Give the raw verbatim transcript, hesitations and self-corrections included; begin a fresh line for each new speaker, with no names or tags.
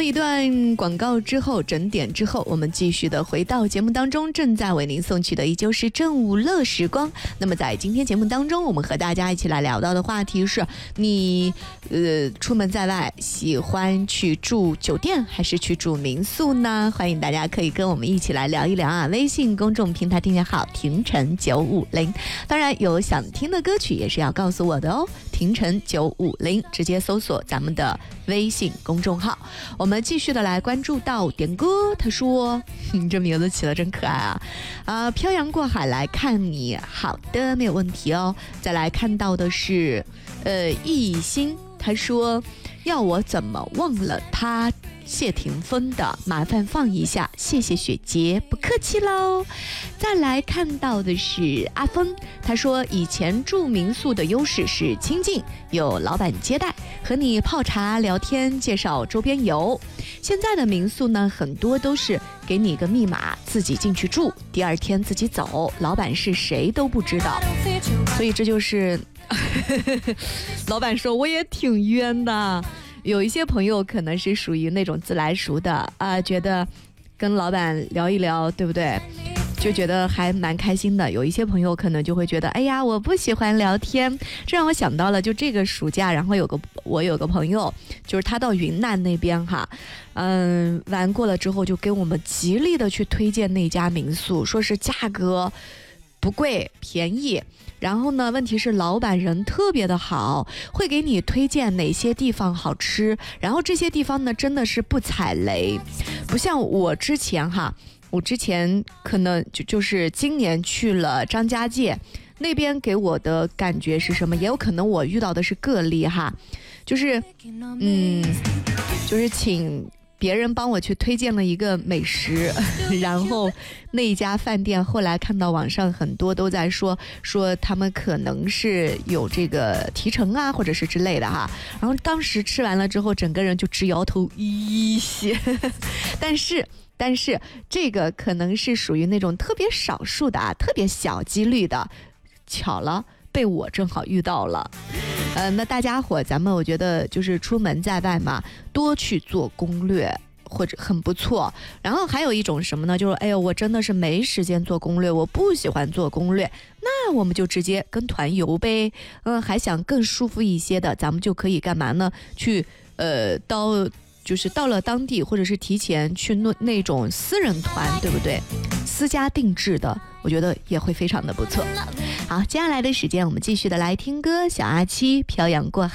过一段广告之后，整点之后，我们继续的回到节目当中，正在为您送去的依旧是正午乐时光。那么在今天节目当中，我们和大家一起来聊到的话题是，你呃出门在外喜欢去住酒店还是去住民宿呢？欢迎大家可以跟我们一起来聊一聊啊！微信公众平台订阅号婷晨九五零，当然有想听的歌曲也是要告诉我的哦。婷晨九五零，直接搜索咱们的微信公众号。我们继续的来关注到点歌，他说你这名字起得真可爱啊！啊、呃，漂洋过海来看你，好的，没有问题哦。再来看到的是，呃，艺兴，他说要我怎么忘了他。谢霆锋的麻烦放一下，谢谢雪姐，不客气喽。再来看到的是阿峰，他说以前住民宿的优势是亲近，有老板接待，和你泡茶聊天，介绍周边游。现在的民宿呢，很多都是给你一个密码，自己进去住，第二天自己走，老板是谁都不知道。所以这就是老板说我也挺冤的。有一些朋友可能是属于那种自来熟的啊、呃，觉得跟老板聊一聊，对不对？就觉得还蛮开心的。有一些朋友可能就会觉得，哎呀，我不喜欢聊天。这让我想到了，就这个暑假，然后有个我有个朋友，就是他到云南那边哈，嗯，玩过了之后，就给我们极力的去推荐那家民宿，说是价格不贵，便宜。然后呢，问题是老板人特别的好，会给你推荐哪些地方好吃，然后这些地方呢真的是不踩雷，不像我之前哈，我之前可能就就是今年去了张家界那边，给我的感觉是什么？也有可能我遇到的是个例哈，就是嗯，就是请别人帮我去推荐了一个美食，然后那一家饭店后来看到网上很多都在说说他们可能是有这个提成啊，或者是之类的哈。然后当时吃完了之后，整个人就直摇头，咦些。但是但是这个可能是属于那种特别少数的啊，特别小几率的，巧了。被我正好遇到了，呃，那大家伙，咱们我觉得就是出门在外嘛，多去做攻略，或者很不错。然后还有一种什么呢？就是哎呦，我真的是没时间做攻略，我不喜欢做攻略，那我们就直接跟团游呗。嗯、呃，还想更舒服一些的，咱们就可以干嘛呢？去呃到。就是到了当地，或者是提前去那那种私人团，对不对？私家定制的，我觉得也会非常的不错。好，接下来的时间我们继续的来听歌，小阿七漂洋过海。